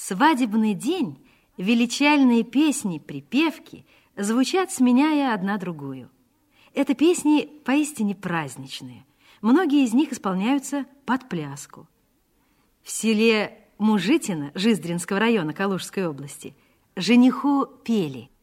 свадебный день величальные песни, припевки звучат, сменяя одна другую. Это песни поистине праздничные. Многие из них исполняются под пляску. В селе Мужитино Жиздринского района Калужской области жениху пели: